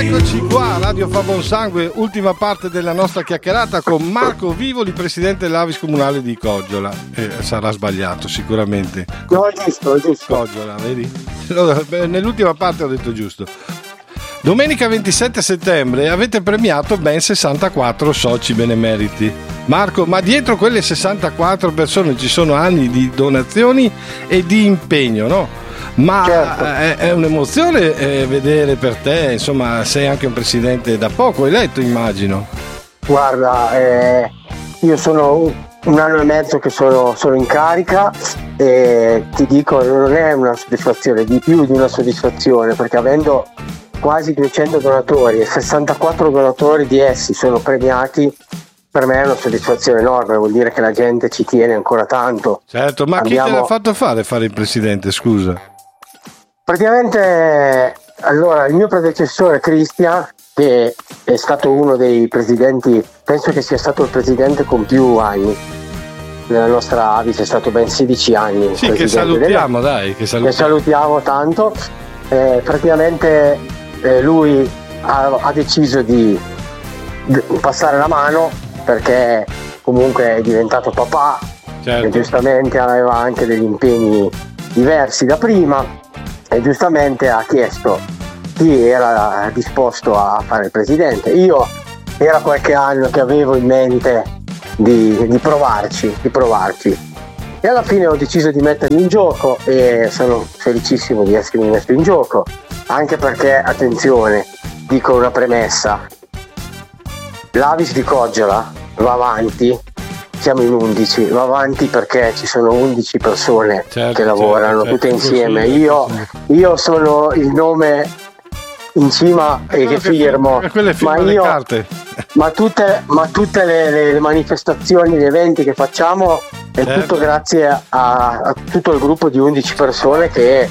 Eccoci qua, Radio Fa Buon Sangue, ultima parte della nostra chiacchierata con Marco Vivoli, presidente dell'Avis Comunale di Coggiola. Sarà sbagliato sicuramente. No, è giusto. Coggiola, vedi? Nell'ultima parte ho detto giusto. Domenica 27 settembre avete premiato ben 64 soci benemeriti. Marco, ma dietro quelle 64 persone ci sono anni di donazioni e di impegno, no? Ma certo. È un'emozione vedere per te, insomma, sei anche un presidente da poco eletto, immagino. Guarda, io sono un anno e mezzo che sono in carica e ti dico, non è una soddisfazione, di più di una soddisfazione, perché avendo quasi 200 donatori e 64 donatori di essi sono premiati, per me è una soddisfazione enorme, vuol dire che la gente ci tiene ancora tanto. Certo, ma chi te l'ha fatto fare il presidente, scusa? Praticamente, allora, il mio predecessore Cristian, che è stato uno dei presidenti, penso che sia stato il presidente con più anni nella nostra Avis, è stato ben 16 anni. Sì, che salutiamo, che salutiamo tanto. Praticamente lui ha deciso di passare la mano, perché comunque è diventato papà, certo. E giustamente aveva anche degli impegni diversi da prima. E giustamente ha chiesto chi era disposto a fare il presidente. Io era qualche anno che avevo in mente di provarci. E alla fine ho deciso di mettermi in gioco e sono felicissimo di essermi messo in gioco. Anche perché, attenzione, dico una premessa. L'Avis di Coggiola va avanti. Siamo in 11, va avanti perché ci sono 11 persone, certo, che lavorano tutte insieme. Io sono il nome in cima e che firmo, ma tutte le manifestazioni, gli eventi che facciamo è tutto grazie a tutto il gruppo di 11 persone che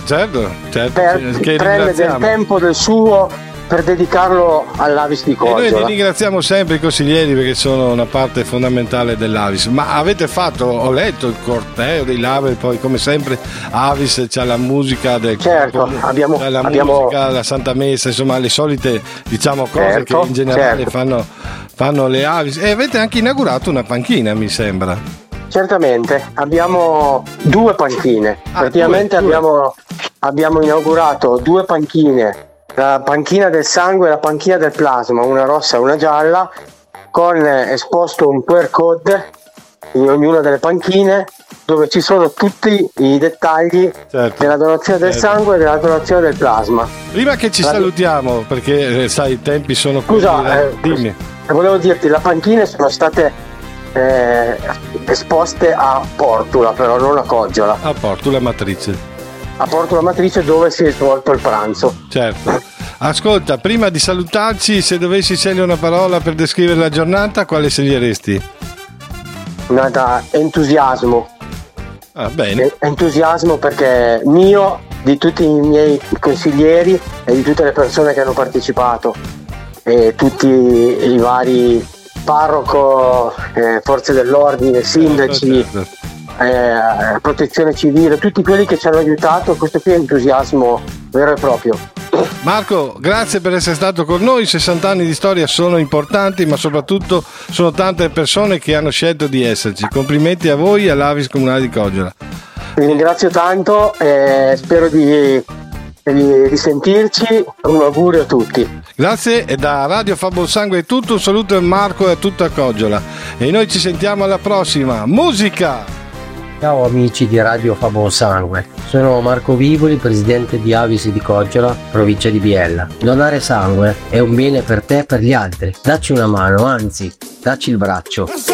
prende del tempo del suo per dedicarlo all'Avis di Coggiola. E noi vi ringraziamo sempre i consiglieri, perché sono una parte fondamentale dell'Avis. Ma avete fatto, ho letto, il corteo dei laureati, poi come sempre Avis c'ha la musica del certo, abbiamo musica, la Santa Messa, insomma le solite, diciamo, cose, certo, che in generale fanno le Avis. E avete anche inaugurato una panchina, mi sembra. Certamente, abbiamo 2 panchine. Praticamente abbiamo inaugurato 2 panchine, la panchina del sangue e la panchina del plasma, una rossa e una gialla, con esposto un QR code in ognuna delle panchine, dove ci sono tutti i dettagli, certo, della donazione del sangue e della donazione del plasma. Prima che ci salutiamo, perché sai i tempi sono così. Scusa, dimmi. Volevo dirti, le panchine sono state esposte a Portula, però non a Coggiola. A Portula Matrice. A Portula Matrice, dove si è svolto il pranzo. Certo. Ascolta, prima di salutarci, se dovessi scegliere una parola per descrivere la giornata, quale sceglieresti? Nata entusiasmo. Bene. Entusiasmo, perché mio, di tutti i miei consiglieri e di tutte le persone che hanno partecipato, e tutti i vari parroco, forze dell'ordine, sindaci, certo. Protezione civile, tutti quelli che ci hanno aiutato. Questo qui è entusiasmo vero e proprio. Marco, grazie per essere stato con noi. 60 anni di storia sono importanti, ma soprattutto sono tante persone che hanno scelto di esserci. Complimenti a voi e all'Avis Comunale di Coggiola. Vi ringrazio tanto e spero di sentirci. Un augurio a tutti. Grazie, e da Radio Fa Buon Sangue è tutto. Un saluto a Marco e a tutta Coggiola, e noi ci sentiamo alla prossima. Musica! Ciao amici di Radio Fa Buon Sangue, sono Marco Vivoli, presidente di Avis di Coggiola, provincia di Biella. Donare sangue è un bene per te e per gli altri. Dacci una mano, anzi, dacci il braccio.